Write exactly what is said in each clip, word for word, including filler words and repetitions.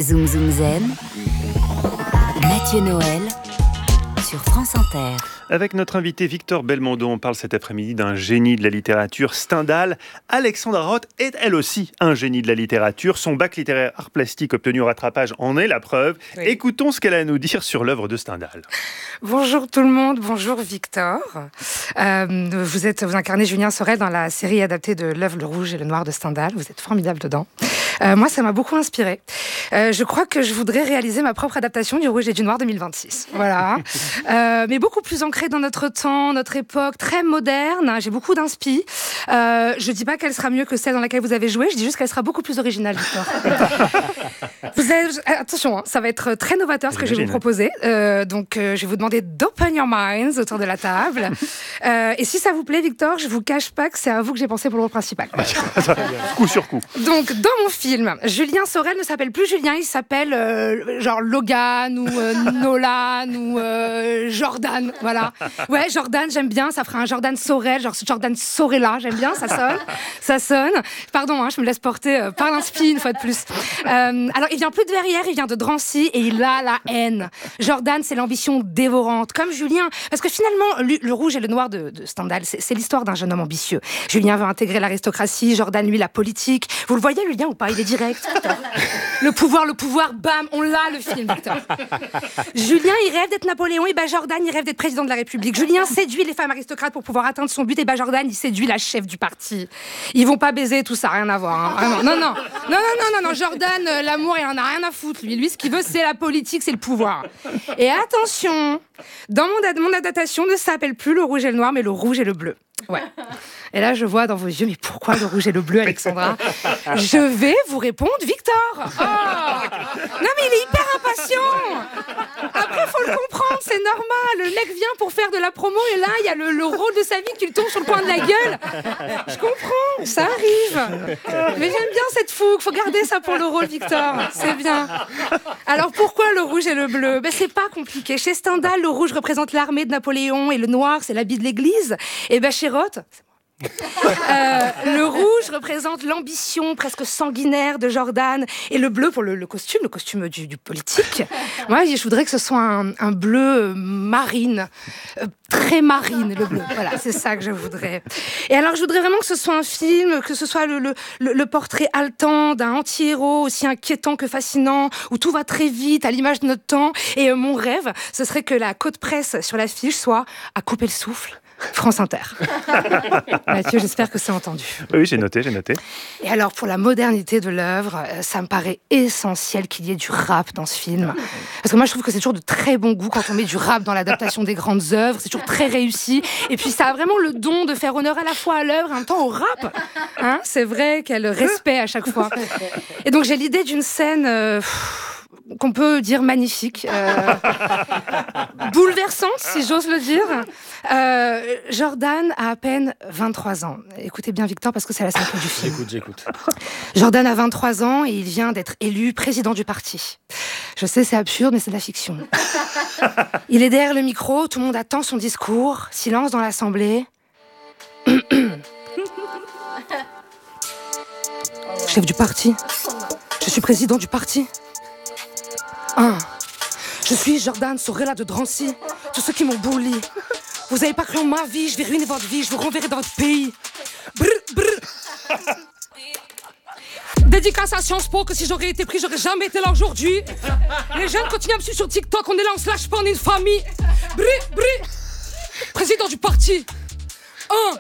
Zoom Zoom Zen, Mathieu Noël sur France Inter. Avec notre invité Victor Belmondo, on parle cet après-midi d'un génie de la littérature, Stendhal. Alexandra Roth est elle aussi un génie de la littérature. Son bac littéraire art plastique obtenu au rattrapage en est la preuve. Oui. Écoutons ce qu'elle a à nous dire sur l'œuvre de Stendhal. Bonjour tout le monde, bonjour Victor. Euh, vous, êtes, vous incarnez Julien Sorel dans la série adaptée de l'œuvre Le Rouge et le Noir de Stendhal. Vous êtes formidable dedans. Euh, moi, ça m'a beaucoup inspiré. Euh, je crois que je voudrais réaliser ma propre adaptation du Rouge et du Noir deux mille vingt-six. Voilà. Euh, mais beaucoup plus ancrée dans notre temps, notre époque, très moderne. J'ai beaucoup d'inspi. Euh, je dis pas qu'elle sera mieux que celle dans laquelle vous avez joué. Je dis juste qu'elle sera beaucoup plus originale, Victor. Vous avez, attention, hein, ça va être très novateur ce que je vais vous proposer. Euh, donc, euh, je vais vous demander d'open your minds autour de la table. Euh, et si ça vous plaît, Victor, je vous cache pas que c'est à vous que j'ai pensé pour le rôle principal. Coup sur coup. Donc, dans mon film, Julien Sorel ne s'appelle plus Julien, il s'appelle euh, genre Logan ou euh, Nolan ou euh, Jordan, voilà. Ouais, Jordan, j'aime bien, ça fera un Jordan Sorel, genre Jordan Sorella, j'aime bien, ça sonne, ça sonne. Pardon, hein, je me laisse porter euh, par l'inspi une fois de plus. Euh, alors, il vient plus de Verrières, il vient de Drancy et il a la haine. Jordan, c'est l'ambition dévorante, comme Julien, parce que finalement, le, le Rouge et le Noir de, de Stendhal, c'est, c'est l'histoire d'un jeune homme ambitieux. Julien veut intégrer l'aristocratie, Jordan, lui, la politique. Vous le voyez, le lien ou pas? Il est direct. Le pouvoir, le pouvoir, bam, on l'a, le film, Victor. Julien, il rêve d'être Napoléon, et ben Jordan, il rêve d'être président de la République. Julien séduit les femmes aristocrates pour pouvoir atteindre son but, et ben Jordan, il séduit la chef du parti. Ils vont pas baiser, tout ça, rien à voir. Hein. Vraiment. Non, non, non, non, non, non, non, Jordan, euh, l'amour, il en a rien à foutre, lui. Lui, ce qu'il veut, c'est la politique, c'est le pouvoir. Et attention, dans mon, ad- mon adaptation ne s'appelle plus le rouge et le noir, mais le rouge et le bleu. Ouais. Et là, je vois dans vos yeux, mais pourquoi le rouge et le bleu, Alexandra? Je vais vous répondre, Victor. Oh non, mais il est hyper impatient. Après, faut le comprendre, c'est normal. Le mec vient pour faire de la promo et là, il y a le, le rôle de sa vie qui lui tombe sur le coin de la gueule. Je comprends, ça arrive. Mais j'aime bien cette fougue. Faut garder ça pour le rôle, Victor. C'est bien. Alors, pourquoi le rouge et le bleu? Ben, c'est pas compliqué. Chez Stendhal, le rouge représente l'armée de Napoléon et le noir, c'est l'habit de l'église. Et ben, chez Roth, euh, le rouge représente l'ambition presque sanguinaire de Jordan et le bleu pour le, le costume, le costume du, du politique. Moi, je voudrais que ce soit un, un bleu marine, euh, très marine, le bleu. Voilà, c'est ça que je voudrais. Et alors, je voudrais vraiment que ce soit un film, que ce soit le, le, le, le portrait haletant d'un anti-héros aussi inquiétant que fascinant, où tout va très vite, à l'image de notre temps. Et euh, mon rêve, ce serait que la côte presse sur l'affiche soit à couper le souffle. France Inter. Mathieu, j'espère que c'est entendu. Oui, j'ai noté, j'ai noté. Et alors, pour la modernité de l'œuvre, ça me paraît essentiel qu'il y ait du rap dans ce film. Parce que moi, je trouve que c'est toujours de très bon goût quand on met du rap dans l'adaptation des grandes œuvres. C'est toujours très réussi. Et puis, ça a vraiment le don de faire honneur à la fois à l'œuvre et en même temps au rap. Hein, c'est vrai qu'elle respect à chaque fois. Et donc, j'ai l'idée d'une scène... Euh, qu'on peut dire magnifique, euh, bouleversante, si j'ose le dire. Euh, Jordan a à peine vingt-trois ans. Écoutez bien, Victor, parce que c'est la scène du film. J'écoute, j'écoute. Jordan a vingt-trois ans et il vient d'être élu président du parti. Je sais, c'est absurde, mais c'est de la fiction. Il est derrière le micro, tout le monde attend son discours. Silence dans l'assemblée. Chef du parti. Je suis président du parti. Un. Je suis Jordan Sorella de Drancy. Tous ceux qui m'ont bully. Vous n'avez pas cru en ma vie, je vais ruiner votre vie, je vous renverrai dans votre pays. Brr, brr. Dédicace à Sciences Po, que si j'aurais été pris, j'aurais jamais été là aujourd'hui. Les jeunes continuent à me suivre sur TikTok, on est là, on se lâche pas, on est une famille. Brr, brr. Président du parti. Un.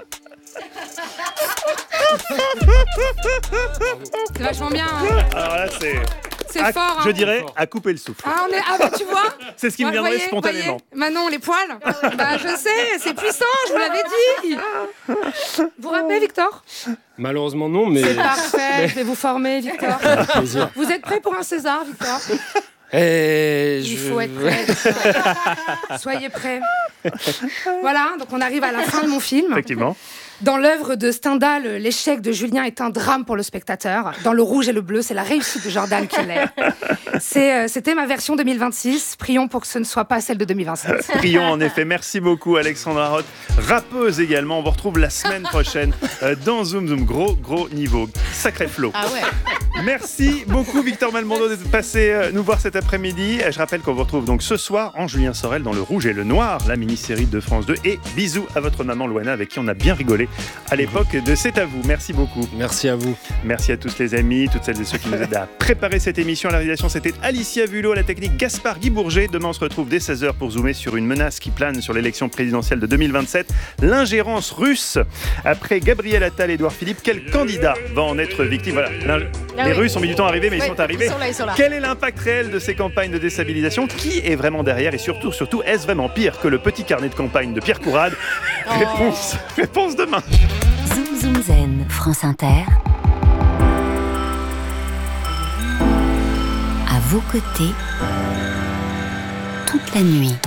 C'est vachement bien, hein. Alors là, c'est... C'est à, fort, hein. Je dirais à couper le souffle. Ah, on est... ah bah tu vois. C'est ce qui me Ouais, viendrait voyez, spontanément. Voyez. Manon, les poils. Bah je sais, c'est puissant, je vous l'avais dit. Vous vous rappelez, Victor? Malheureusement non, mais... C'est parfait, je vais vous former, Victor. Plaisir. Vous êtes prêt pour un César, Victor? Et Il je... faut être prêt. Soyez prêts. Voilà, donc on arrive à la fin de mon film. Effectivement. Dans l'œuvre de Stendhal, l'échec de Julien est un drame pour le spectateur. Dans le rouge et le bleu, c'est la réussite de Jordan qui l'est. C'est, euh, c'était ma version deux mille vingt-six. Prions pour que ce ne soit pas celle de deux mille vingt-sept. Prions en effet. Merci beaucoup Alexandra Roth, rappeuse également. On vous retrouve la semaine prochaine euh, dans Zoom Zoom. Gros gros niveau, sacré flow. Ah ouais. Merci beaucoup Victor Belmondo d'être passé euh, nous voir cet après-midi. Je rappelle qu'on vous retrouve donc ce soir en Julien Sorel dans Le Rouge et le Noir, la mini-série de France deux. Et bisous à votre maman Loana avec qui on a bien rigolé à l'époque de C'est à vous. Merci beaucoup. Merci à vous. Merci à tous les amis, toutes celles et ceux qui nous aident à préparer cette émission. À la réalisation, c'était Alicia Vulot, à la technique Gaspard Guy Bourget. Demain, on se retrouve dès seize heures pour zoomer sur une menace qui plane sur l'élection présidentielle de deux mille vingt-sept, l'ingérence russe. Après Gabriel Attal et Édouard Philippe, quel candidat va en être victime? Voilà. Ah les oui. Russes ont mis du temps à arriver, mais Oui, ils sont arrivés. ils sont là, ils sont là. Quel est l'impact réel de ces campagnes de déstabilisation? Qui est vraiment derrière? Et surtout, surtout, est-ce vraiment pire que le petit carnet de campagne de Pierre Courade? Oh. Réponse, réponse demain. Zoom Zoom Zen, France Inter. À vos côtés, toute la nuit.